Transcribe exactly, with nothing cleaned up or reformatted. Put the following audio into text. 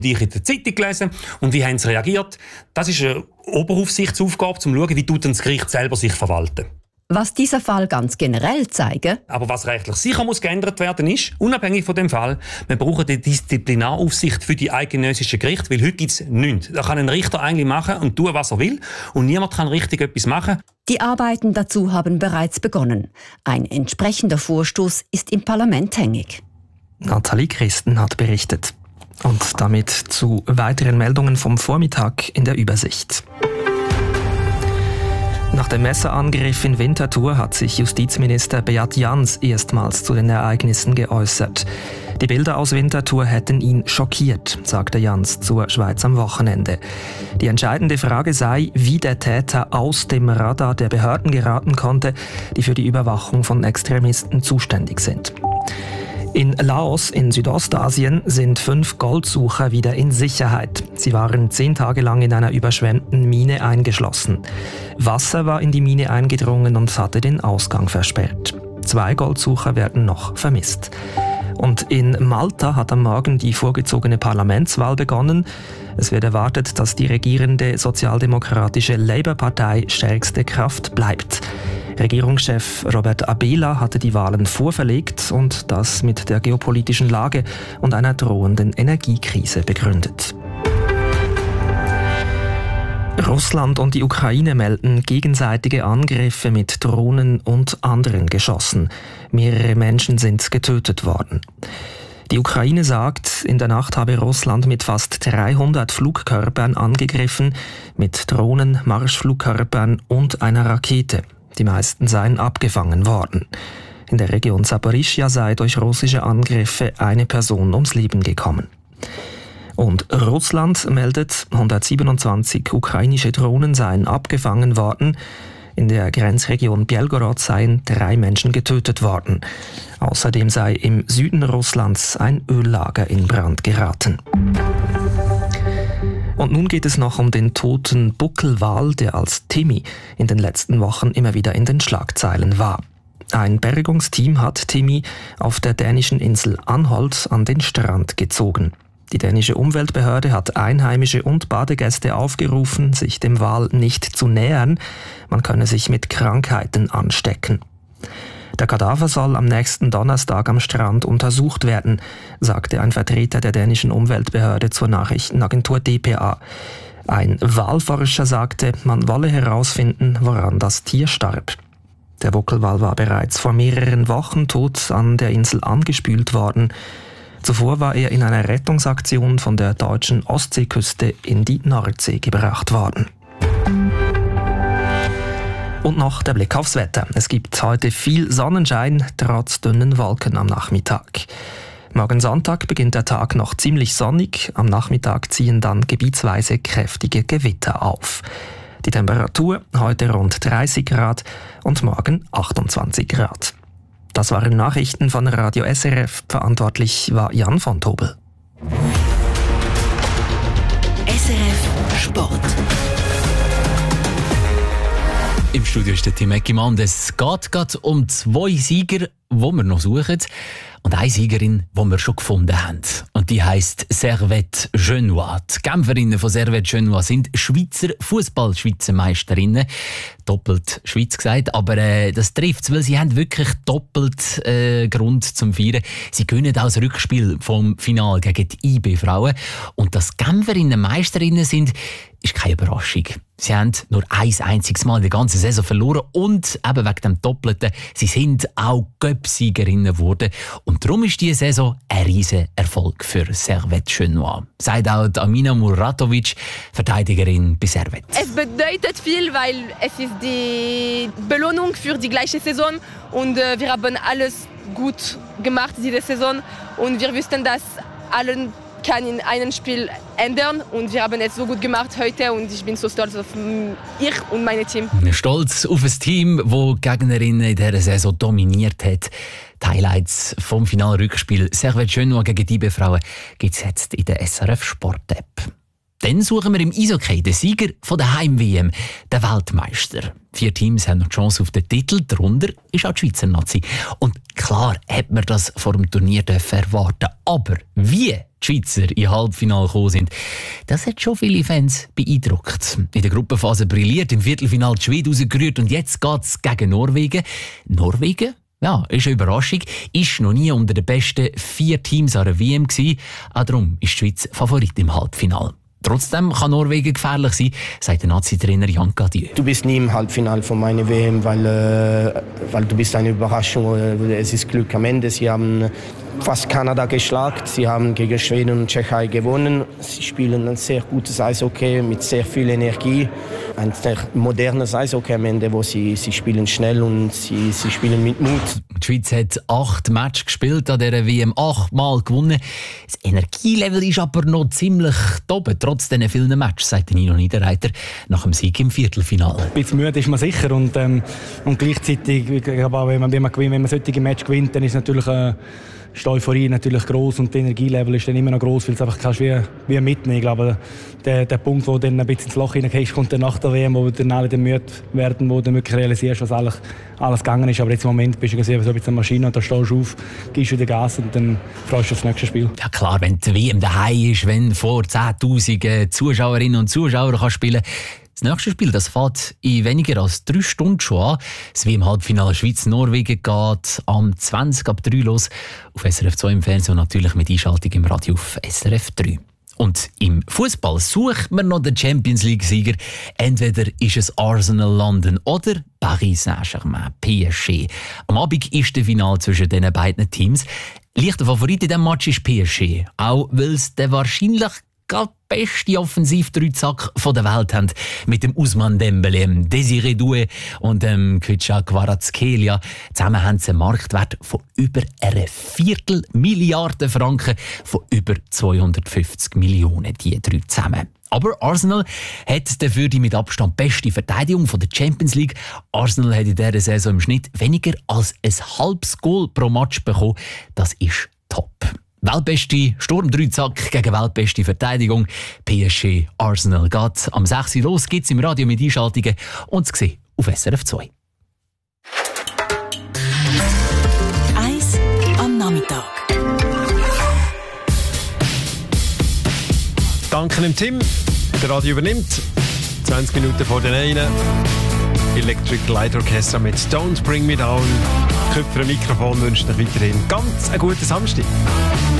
Die ich in der Zeitung gelesen und wie haben sie reagiert. Das ist eine Oberaufsichtsaufgabe, um zu schauen, wie tut das Gericht selber sich verwalten. Was dieser Fall ganz generell zeige. Aber was rechtlich sicher muss geändert werden ist, unabhängig von dem Fall, wir brauchen die Disziplinaraufsicht für die eidgenössischen Gerichte, weil heute gibt es nichts. Da kann ein Richter eigentlich machen und tun, was er will und niemand kann richtig etwas machen. Die Arbeiten dazu haben bereits begonnen. Ein entsprechender Vorstoß ist im Parlament hängig. Nathalie Christen hat berichtet. Und damit zu weiteren Meldungen vom Vormittag in der Übersicht. Nach dem Messerangriff in Winterthur hat sich Justizminister Beat Jans erstmals zu den Ereignissen geäußert. Die Bilder aus Winterthur hätten ihn schockiert, sagte Jans zur Schweiz am Wochenende. Die entscheidende Frage sei, wie der Täter aus dem Radar der Behörden geraten konnte, die für die Überwachung von Extremisten zuständig sind. In Laos in Südostasien sind fünf Goldsucher wieder in Sicherheit. Sie waren zehn Tage lang in einer überschwemmten Mine eingeschlossen. Wasser war in die Mine eingedrungen und hatte den Ausgang versperrt. Zwei Goldsucher werden noch vermisst. Und in Malta hat am Morgen die vorgezogene Parlamentswahl begonnen. Es wird erwartet, dass die regierende sozialdemokratische Labour-Partei stärkste Kraft bleibt. Regierungschef Robert Abela hatte die Wahlen vorverlegt und das mit der geopolitischen Lage und einer drohenden Energiekrise begründet. Russland und die Ukraine melden gegenseitige Angriffe mit Drohnen und anderen Geschossen. Mehrere Menschen sind getötet worden. Die Ukraine sagt, in der Nacht habe Russland mit fast dreihundert Flugkörpern angegriffen, mit Drohnen, Marschflugkörpern und einer Rakete. Die meisten seien abgefangen worden. In der Region Saporischschja sei durch russische Angriffe eine Person ums Leben gekommen. Und Russland meldet, hundertsiebenundzwanzig ukrainische Drohnen seien abgefangen worden. In der Grenzregion Belgorod seien drei Menschen getötet worden. Außerdem sei im Süden Russlands ein Öllager in Brand geraten. Und nun geht es noch um den toten Buckelwal, der als Timmy in den letzten Wochen immer wieder in den Schlagzeilen war. Ein Bergungsteam hat Timmy auf der dänischen Insel Anholt an den Strand gezogen. Die dänische Umweltbehörde hat Einheimische und Badegäste aufgerufen, sich dem Wal nicht zu nähern. Man könne sich mit Krankheiten anstecken. Der Kadaver soll am nächsten Donnerstag am Strand untersucht werden, sagte ein Vertreter der dänischen Umweltbehörde zur Nachrichtenagentur D P A. Ein Walforscher sagte, man wolle herausfinden, woran das Tier starb. Der Buckelwal war bereits vor mehreren Wochen tot an der Insel angespült worden. Zuvor war er in einer Rettungsaktion von der deutschen Ostseeküste in die Nordsee gebracht worden. Und noch der Blick aufs Wetter. Es gibt heute viel Sonnenschein, trotz dünnen Wolken am Nachmittag. Morgen Sonntag beginnt der Tag noch ziemlich sonnig. Am Nachmittag ziehen dann gebietsweise kräftige Gewitter auf. Die Temperatur heute rund dreißig Grad und morgen achtundzwanzig Grad. Das waren Nachrichten von Radio S R F. Verantwortlich war Jan von Tobel. S R F Sport. Im Studio ist der Tim Eckimann. Es geht gerade um zwei Sieger, die wir noch suchen. Und eine Siegerin, die wir schon gefunden haben. Und die heisst Servette Genua. Die Kämpferinnen von Servette Genua sind Schweizer Fußball-Schweizer-Meisterinnen. Doppelt Schweiz gesagt, aber äh, das trifft es, weil sie haben wirklich doppelt äh, Grund zum Feiern. Sie gewinnen auch das Rückspiel vom Finale gegen die I B-Frauen. Und dass Kämpferinnen Meisterinnen sind, ist keine Überraschung. Sie haben nur ein einziges Mal in der ganzen Saison verloren und eben wegen dem Doppelten, sie sind auch Cup-Siegerinnen geworden. Und darum ist diese Saison ein riesen Erfolg für Servette Genua. Sagt auch Amina Muratovic, Verteidigerin bei Servette. Es bedeutet viel, weil es ist die Belohnung für die gleiche Saison und äh, wir haben alles gut gemacht diese Saison und wir wussten, dass allen kann in einem Spiel ändern und wir haben es so gut gemacht heute und ich bin so stolz auf ich und mein Team. Stolz auf ein Team, das die Gegnerinnen in dieser Saison dominiert hat. Die Highlights vom Finalrückspiel Servette Genua gegen die I B-Frauen gibt es jetzt in der S R F Sport App. Dann suchen wir im Eishockey den Sieger von der Heim-W M, den Weltmeister. Vier Teams haben noch die Chance auf den Titel, darunter ist auch die Schweizer Nazi. Und klar hat man das vor dem Turnier erwarten. Aber wie die Schweizer im Halbfinale gekommen sind, das hat schon viele Fans beeindruckt. In der Gruppenphase brilliert, im Viertelfinale die Schweden rausgerührt und jetzt geht es gegen Norwegen. Norwegen? Ja, ist eine Überraschung. Ist noch nie unter den besten vier Teams an der W M gewesen. Auch darum ist die Schweiz Favorit im Halbfinale. Trotzdem kann Norwegen gefährlich sein, sagt der Nazi-Trainer Jan Gadieu. Du bist nie im Halbfinale von meiner W M, weil, äh, weil du bist eine Überraschung. Es ist Glück am Ende. Sie haben fast Kanada geschlagen. Sie haben gegen Schweden und Tschechei gewonnen. Sie spielen ein sehr gutes Eishockey mit sehr viel Energie. Ein sehr modernes Eishockey am Ende, wo sie, sie spielen schnell und sie, sie spielen mit Mut. Die Schweiz hat acht Matches gespielt an dieser W M, achtmal gewonnen. Das Energielevel ist aber noch ziemlich oben, trotz diesen vielen Matches, sagt Nino Niederreiter nach dem Sieg im Viertelfinale. Ein bisschen müde ist man sicher und, ähm, und gleichzeitig, ich glaube auch, wenn man, wenn man, gewinnt, wenn man solche Match gewinnt, dann ist natürlich äh, die Euphorie natürlich gross und das Energielevel ist dann immer noch gross, weil es einfach kannst wie, wie mitnehmen. Ich glaube, der, der Punkt, wo du dann ein bisschen ins Loch hineingehst, kommt dann nach der W M, wo dann alle dann müde werden, wo du wirklich realisierst, was alles, alles gegangen ist. Aber jetzt im Moment bist du so ein bisschen eine Maschine und da stehst du auf, gibst wieder Gas und dann freust du auf das nächste Spiel. Ja klar, wenn die W M daheim ist, wenn vor zehntausend Zuschauerinnen und Zuschauern kann spielen. Das nächste Spiel, das fährt in weniger als drei Stunden schon an. Das W M-Halbfinale Schweiz-Norwegen geht am zwanzig ab drei los. Auf S R F zwei im Fernsehen und natürlich mit Einschaltung im Radio auf S R F drei. Und im Fußball sucht man noch den Champions League-Sieger. Entweder ist es Arsenal London oder Paris Saint-Germain, P S G. Am Abend ist das Finale zwischen diesen beiden Teams. Leichter Favorit in diesem Match ist P S G. Auch weil es der wahrscheinlich gerade beste Offensiv-Dreizack der Welt haben. Mit dem Ousmane Dembélé, dem Désiré Doué und dem Kvicha Kvaratskhelia. Zusammen haben sie einen Marktwert von über einer Viertelmilliarde Franken, von über zweihundertfünfzig Millionen, die drei zusammen. Aber Arsenal hat dafür die mit Abstand beste Verteidigung von der Champions League. Arsenal hat in dieser Saison im Schnitt weniger als ein halbes Goal pro Match bekommen. Das ist top. Weltbeste Sturm-Dreizack gegen weltbeste Verteidigung. P S G Arsenal geht am sechs Uhr los, gibt es im Radio mit Einschaltungen und zu sehen auf S R F zwei. Eis am Nachmittag. Danke dem Tim. Der Radio übernimmt. zwanzig Minuten vor den einen. Electric Light Orchestra mit Don't Bring Me Down. Köpfer am Mikrofon wünscht euch weiterhin ganz einen guten Samstag.